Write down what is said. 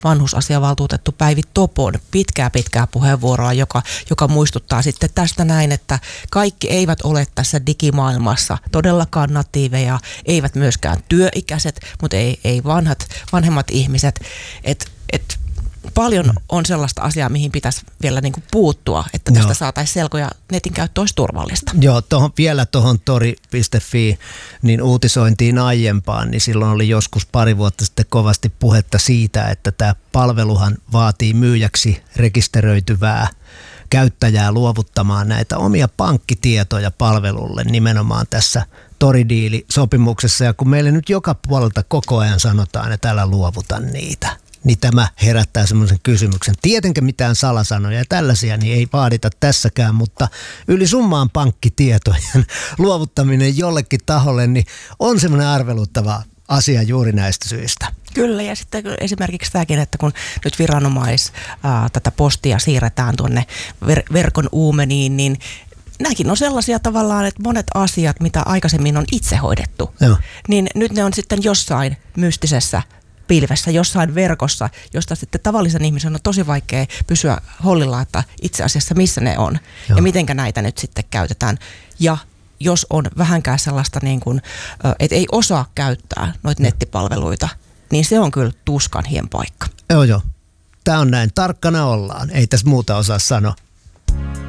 vanhusasiavaltuutettu Päivi Topon pitkää puheenvuoroa, joka muistuttaa sitten tästä näin, että kaikki eivät ole tässä digimaailmassa todellakaan natiiveja, eivät myöskään työikäiset, mutta ei vanhemmat ihmiset, paljon on sellaista asiaa, mihin pitäisi vielä niin kuin puuttua, että tästä saataisiin selkoja, netin käyttö olisi turvallista. Joo, vielä tuohon tori.fi niin uutisointiin aiempaan, niin silloin oli joskus pari vuotta sitten kovasti puhetta siitä, että tämä palveluhan vaatii myyjäksi rekisteröityvää käyttäjää luovuttamaan näitä omia pankkitietoja palvelulle nimenomaan tässä toridiilisopimuksessa. Ja kun meille nyt joka puolelta koko ajan sanotaan, että älä luovuta niitä, niin tämä herättää semmoisen kysymyksen. Tietenkin mitään salasanoja ja tällaisia niin ei vaadita tässäkään, mutta yli summaan pankkitietojen luovuttaminen jollekin taholle niin on semmoinen arveluttava asia juuri näistä syistä. Kyllä, ja sitten esimerkiksi tämäkin, että kun nyt tätä postia siirretään tuonne verkon uumeniin, niin nämäkin on sellaisia tavallaan, että monet asiat, mitä aikaisemmin on itse hoidettu, niin nyt ne on sitten jossain mystisessä pilvessä, jossain verkossa, josta sitten tavallisen ihmisen on tosi vaikea pysyä hollilla, että itse asiassa missä ne on ja mitenkä näitä nyt sitten käytetään. Ja jos on vähänkään sellaista, niin kuin, että ei osaa käyttää noita nettipalveluita, niin se on kyllä tuskan hien paikka. Joo. Tämä on näin. Tarkkana ollaan. Ei tässä muuta osaa sanoa.